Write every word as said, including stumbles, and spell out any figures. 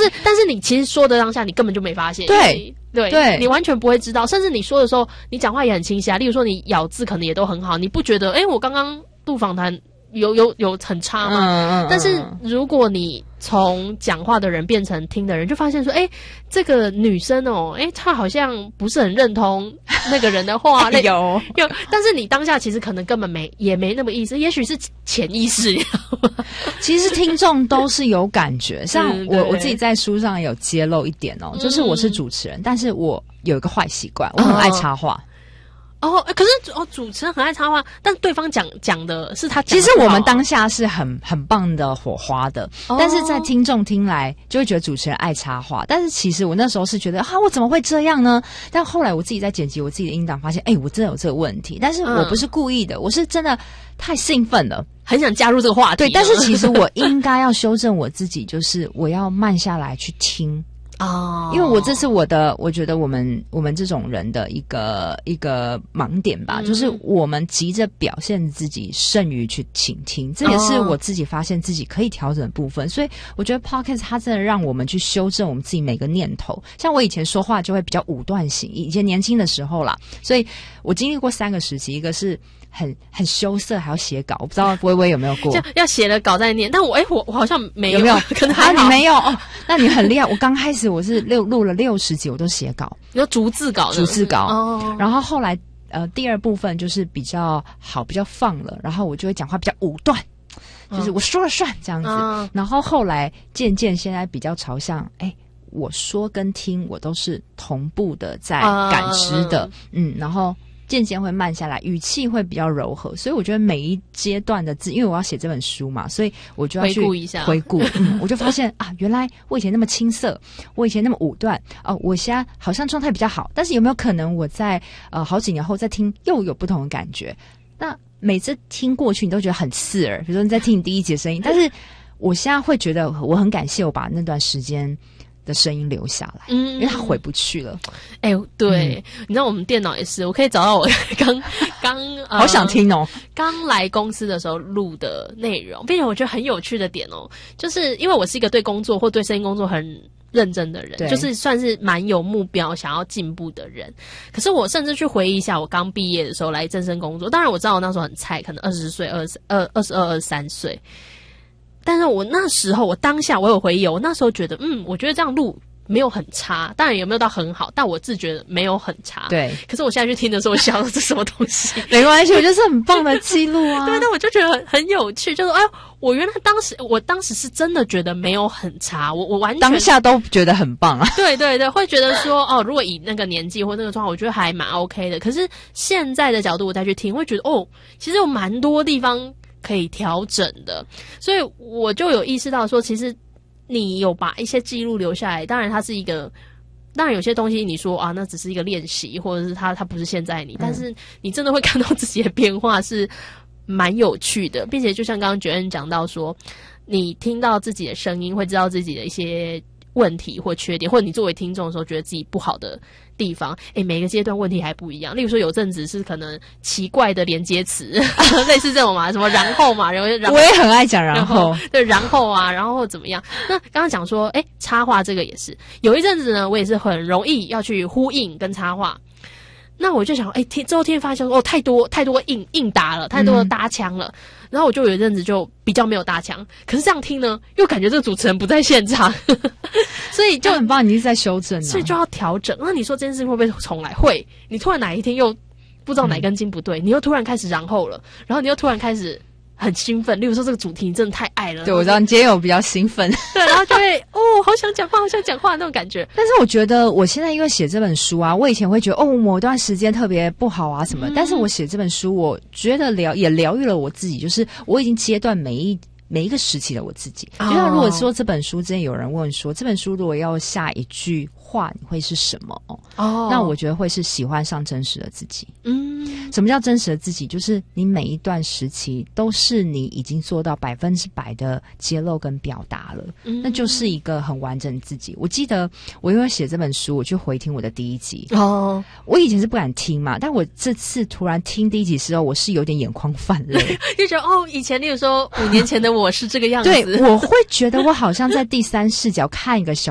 是但是你其实说的当下你根本就没发现， 对对对， 你完全不会知道，甚至你说的时候你讲话也很清晰啊，例如说你咬字可能也都很好，你不觉得诶我刚刚录访谈有有有很差吗？ 嗯嗯嗯， 但是如果你从讲话的人变成听的人，就发现说，哎，这个女生哦，哎，她好像不是很认同那个人的话， 有有，但是你当下其实可能根本没也没那么意思，也许是潜意识。 其实听众都是有感觉，像我、 嗯、 我自己在书上有揭露一点哦，就是我是主持人，嗯、但是我有一个坏习惯，我很爱插话。 哦哦，可是哦，主持人很爱插话，但对方讲讲的是他讲的、啊。 其实我们当下是很很棒的火花的，哦、但是在听众听来就会觉得主持人爱插话。但是其实我那时候是觉得，哈、啊，我怎么会这样呢？但后来我自己在剪辑我自己的音档，发现，哎、欸，我真的有这个问题。但是我不是故意的，嗯、我是真的太兴奋了， 很想加入这个话题。 对，但是其实我应该要修正我自己，就是我要慢下来去听。 哦， 因为我这是我的，我觉得我们我们这种人的一个一个盲点吧，嗯、就是我们急着表现自己，胜于去倾听，这也是我自己发现自己可以调整的部分。哦、所以我觉得 Podcast 它真的让我们去修正我们自己每个念头。像我以前说话就会比较武断型，以前年轻的时候啦，所以我经历过三个时期，一个是很很羞涩，还要写稿，我不知道微微有没有过， 要写了稿再念。但我哎、欸，我我好像没有， 有没有？ 可能还好、 啊、你没有哦，那你很厉害。我刚开始我是六录了六十集，我都写稿， 你说逐字稿的， 逐字稿。 哦， 然后后来呃，第二部分就是比较好，比较放了，然后我就会讲话比较武断，就是我说了算这样子。嗯、然后后来渐渐现在比较朝向哎。我说跟听我都是同步的在感知的，嗯, 嗯，然后渐渐会慢下来，语气会比较柔和，所以我觉得每一阶段的字，因为我要写这本书嘛，所以我就要去回顾一下， 回顾，嗯，我就发现啊，原来我以前那么青涩，我以前那么武断，哦，我现在好像状态比较好，但是有没有可能我在呃好几年后再听又有不同的感觉？那每次听过去你都觉得很刺耳，比如说你在听你第一节声音，但是我现在会觉得我很感谢我把那段时间的声音留下来，嗯，因为他回不去了。 哎、欸，对、嗯，你知道我们电脑也是，我可以找到我刚刚、呃、 好想听哦， 刚来公司的时候录的内容，并且我觉得很有趣的点哦，就是因为我是一个对工作或对声音工作很认真的人，就是算是蛮有目标、想要进步的人。可是我甚至去回忆一下，我刚毕业的时候来正声工作，当然我知道我那时候很菜，可能二十岁、二十二、二十二、二十三岁。但是我那时候，我当下我有回忆，我那时候觉得，嗯，我觉得这样录没有很差，当然有没有到很好，但我自觉得没有很差。 对。 可是我现在去听的时候，我想这是什么东西？ 没关系，我觉得是很棒的记录啊。 对，但我就觉得很很有趣，就是哎，我原来当时我当时是真的觉得没有很差，我我完全当下都觉得很棒啊。 对对对，会觉得说哦，如果以那个年纪或那个状况，我觉得还蛮 OK 的。可是现在的角度我再去听，会觉得哦，其实有蛮多地方可以调整的，所以我就有意识到说，其实你有把一些记录留下来，当然它是一个，当然有些东西你说啊，那只是一个练习，或者是它它不是现在你，嗯、但是你真的会看到自己的变化是蛮有趣的，并且就像刚刚觉恩讲到说，你听到自己的声音，会知道自己的一些问题或缺点，或者你作为听众的时候觉得自己不好的地方，诶，每个阶段问题还不一样。例如说有阵子是可能奇怪的连接词类似这种嘛，什么然后嘛，然后然后我也很爱讲然后， 对，然后啊，然后怎么样。那刚刚讲说诶，插话这个也是有一阵子呢，我也是很容易要去呼应跟插话，那我就想诶，听之后听发现哦，太多太多应应答了，太多的搭腔了、嗯、然后我就有一阵子就比较没有搭腔，可是这样听呢又感觉这个主持人不在现场所以就很棒，你是在修正、啊、 所以就要调整。那你说这件事情会不会重来？会，你突然哪一天又不知道哪根筋不对、嗯、你又突然开始然后了，然后你又突然开始很兴奋，例如说这个主题你真的太爱了， 对，我知道你今天有比较兴奋对，然后就会哦好想讲话好想讲话那种感觉。 但是我觉得我现在因为写这本书啊，我以前会觉得哦某段时间特别不好啊什么、嗯、但是我写这本书我觉得疗也疗愈了我自己，就是我已经阶段每一每一个时期的我自己、哦、就像如果说这本书之前有人问说这本书如果要下一句话你会是什么哦，那我觉得会是喜欢上真实的自己。嗯，什么叫真实的自己？就是你每一段时期都是你已经做到百分之百的揭露跟表达了、嗯、那就是一个很完整的自己。我记得我因为写这本书我去回听我的第一集哦，我以前是不敢听嘛，但我这次突然听第一集的时候我是有点眼眶泛泪就觉得哦以前例如说五年前的我是这个样子对，我会觉得我好像在第三视角看一个小